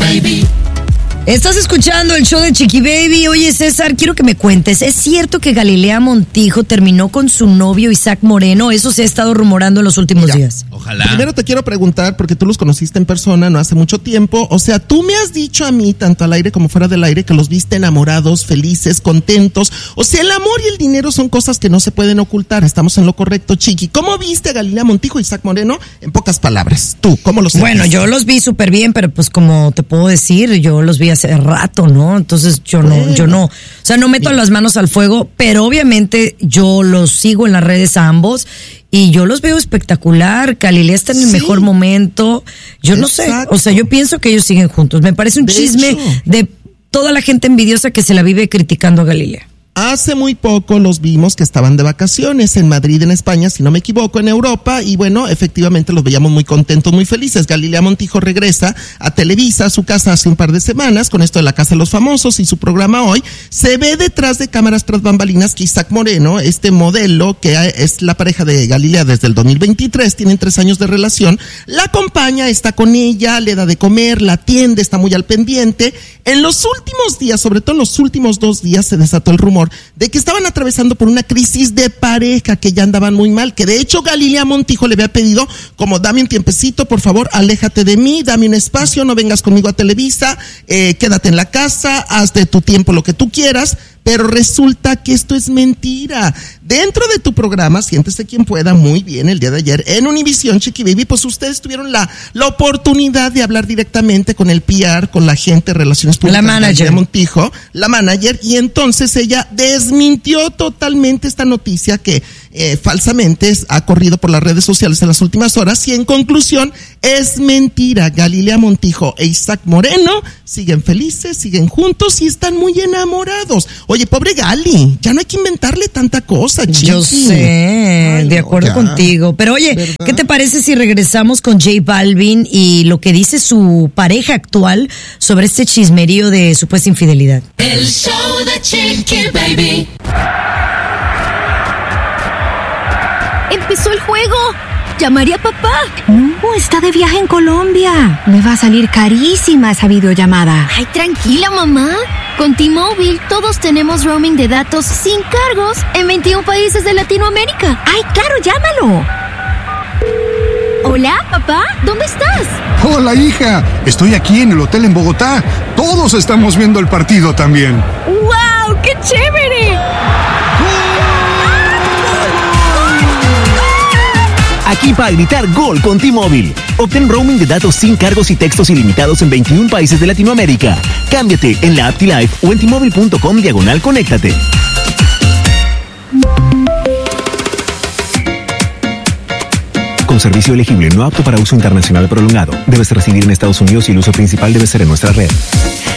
Baby. Estás escuchando el show de Chiqui Baby. Oye, César, quiero que me cuentes. ¿Es cierto que Galilea Montijo terminó con su novio Isaac Moreno? Eso se ha estado rumorando en los últimos días. Ojalá. Primero te quiero preguntar, porque tú los conociste en persona no hace mucho tiempo. O sea, tú me has dicho a mí, tanto al aire como fuera del aire, que los viste enamorados, felices, contentos. O sea, el amor y el dinero son cosas que no se pueden ocultar. Estamos en lo correcto, Chiqui. ¿Cómo viste a Galilea Montijo y Isaac Moreno? En pocas palabras. Tú, ¿cómo los Bueno, yo los vi súper bien, pero pues como te puedo decir, yo los vi hace rato, ¿no? Entonces yo no, o sea, no meto las manos al fuego, pero obviamente yo los sigo en las redes a ambos y yo los veo espectacular. Galilea está en el mejor momento. Yo no sé, o sea, yo pienso que ellos siguen juntos. Me parece un chisme de toda la gente envidiosa que se la vive criticando a Galilea. Hace muy poco los vimos que estaban de vacaciones en Madrid, en España, si no me equivoco, en Europa, y bueno, efectivamente los veíamos muy contentos, muy felices. Galilea Montijo regresa a Televisa, a su casa hace un par de semanas, con esto de la Casa de los Famosos y su programa Hoy. Se ve detrás de cámaras tras bambalinas que Isaac Moreno, este modelo que es la pareja de Galilea desde el 2023, tienen 3 años de relación, la acompaña, está con ella, le da de comer, la atiende, está muy al pendiente. En los últimos días, sobre todo en los últimos 2 días, se desató el rumor de que estaban atravesando por una crisis de pareja, que ya andaban muy mal, que de hecho Galilea Montijo le había pedido como dame un tiempecito, por favor, aléjate de mí, dame un espacio, no vengas conmigo a Televisa, quédate en la casa, haz de tu tiempo lo que tú quieras. Pero resulta que esto es mentira. Dentro de tu programa, Siéntese Quien Pueda, muy bien, el día de ayer, en Univisión, Chiqui Baby, pues ustedes tuvieron la oportunidad de hablar directamente con el PR, con la gente de Relaciones Públicas. La manager. Montijo, la manager, y entonces ella desmintió totalmente esta noticia que falsamente ha corrido por las redes sociales en las últimas horas, y en conclusión, es mentira. Galilea Montijo e Isaac Moreno siguen felices, siguen juntos y están muy enamorados. Oye, pobre Gali, ya no hay que inventarle tanta cosa, Chiqui. Yo sé, de acuerdo contigo. Pero oye, ¿verdad? ¿Qué te parece si regresamos con J Balvin y lo que dice su pareja actual sobre este chismerío de supuesta infidelidad? El show de Chiqui Baby. ¡Empezó el juego! ¡Llamaré a papá! No, está de viaje en Colombia. Me va a salir carísima esa videollamada. Ay, tranquila, mamá. Con T-Mobile todos tenemos roaming de datos sin cargos en 21 países de Latinoamérica. ¡Ay, claro, llámalo! Hola, papá, ¿dónde estás? Hola, hija. Estoy aquí en el hotel en Bogotá. Todos estamos viendo el partido también. ¡Wow! ¡Qué chévere! Aquí para gritar gol con T-Mobile. Obtén roaming de datos sin cargos y textos ilimitados en 21 países de Latinoamérica. Cámbiate en la app T-Life o en T-Mobile.com/conéctate. Con servicio elegible no apto para uso internacional prolongado. Debes residir en Estados Unidos y el uso principal debe ser en nuestra red.